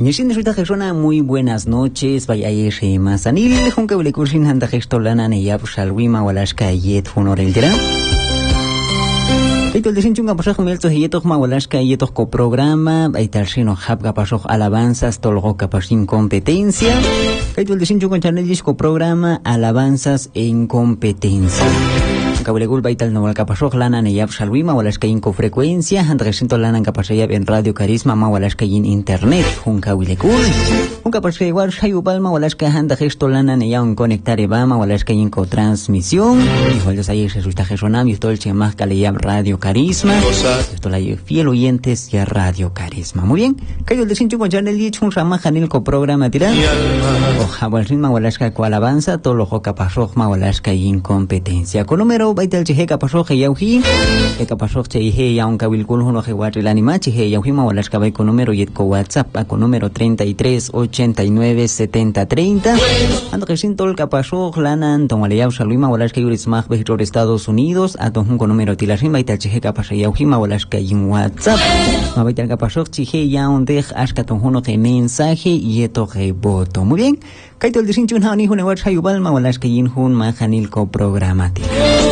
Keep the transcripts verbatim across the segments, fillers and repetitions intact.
Nishin Rita Jeshona, muy buenas noches. Vaya Yeshi Masanil, Junka Blekushin Hanta Gestolana Neyap Shalwima Walashka Yet Honor el Tira. Esto el desinchunga pasaj melto yetok ma Walashka Yetok co programa, Aitarshino Habga pasoj alabanzas, Tolgo Capashin competencia. Esto el desinchunga channel disco programa Alabanzas en competencia. Kabulegul baital no capasoj lana neyap shalwima Walashka inco frecuencia, Andresiento lana capasayab en Radio Carisma ma Walashka in internet, Junka Wilegul. Un capashe igual shayu palma Walashka handa gesto lana neyaun conectar ebama Walashka inco transmisión. Hijo de sayes resulta gesonam y tolche más caleyab Radio Carisma. Esto la fiel oyentes y a Radio Carisma. Muy bien. Cayo el desincho con channel dicho un rama janilco programa tiran. Oja Walshima Walashka co alabanza, todo lo capasoj ma Walashka incompetencia. Con número baital chehe kapasoj yauhi e kapasoj chehe yaun kabilkul hono jewatri lanima chehe yauhi ma Walashka bai con número yet co WhatsApp a con número treinta y tres ochenta y nueve setenta treinta. Ando que sin tol kapasoj lanan ton aleyau shalwima Walashka yuris mag behitro Estados Unidos a ton con número tilarim baital chehe kapasoj yauhi ma Walashka in WhatsApp ma baital kapasoj chehe yaun dej ashka ton hono que mensaje yeto ge voto. Muy bien. Kaito el desinchun hani hune WhatsApp yubal ma Walashka yin hun ma hanilko programático.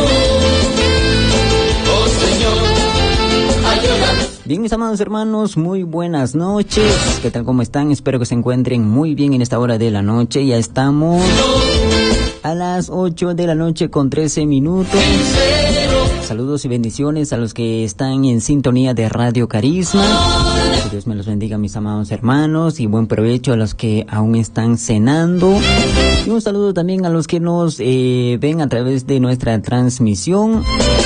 Bien, mis amados hermanos, muy buenas noches. ¿Qué tal? ¿Cómo están? Espero que se encuentren muy bien en esta hora de la noche. Ya estamos a las ocho de la noche con trece minutos. Saludos y bendiciones a los que están en sintonía de Radio Carisma. Que Dios me los bendiga, mis amados hermanos, y buen provecho a los que aún están cenando. Y un saludo también a los que nos eh, ven a través de nuestra transmisión.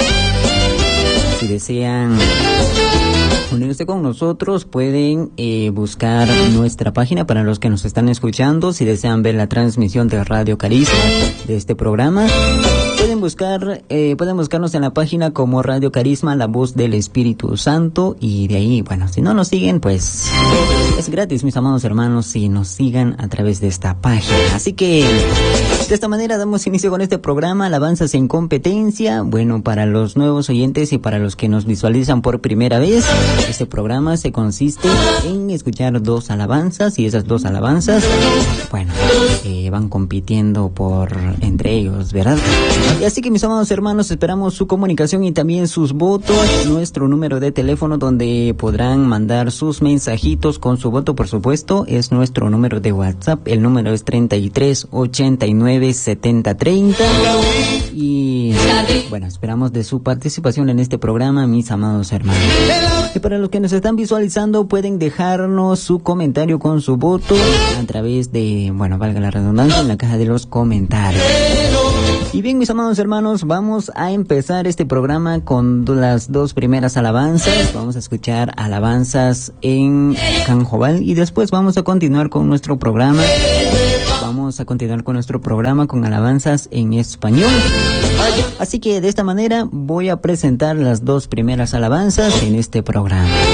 Si desean unirse con nosotros, pueden eh, buscar nuestra página para los que nos están escuchando. Si desean ver la transmisión de Radio Carisma de este programa, pueden buscar, eh, pueden buscarnos en la página como Radio Carisma, la voz del Espíritu Santo, y de ahí, bueno, si no nos siguen, pues es gratis, mis amados hermanos, si nos sigan a través de esta página. Así que de esta manera damos inicio con este programa, Alabanzas en Competencia. Bueno, para los nuevos oyentes y para los que nos visualizan por primera vez, este programa se consiste en escuchar dos alabanzas, y esas dos alabanzas, bueno, eh, van compitiendo por entre ellos, ¿verdad? Así que, mis amados hermanos, esperamos su comunicación y también sus votos. Nuestro número de teléfono donde podrán mandar sus mensajitos con su voto, por supuesto, es nuestro número de WhatsApp. El número es treinta y tres ochenta y nueve setenta treinta. Y bueno, esperamos de su participación en este programa, mis amados hermanos. Y para los que nos están visualizando, pueden dejarnos su comentario con su voto a través de, bueno, valga la redundancia, en la caja de los comentarios. Y bien, mis amados hermanos, vamos a empezar este programa con las dos primeras alabanzas. Vamos a escuchar alabanzas en Canjobal y después vamos a continuar con nuestro programa. Vamos a continuar con nuestro programa con alabanzas en español. Así que de esta manera voy a presentar las dos primeras alabanzas en este programa.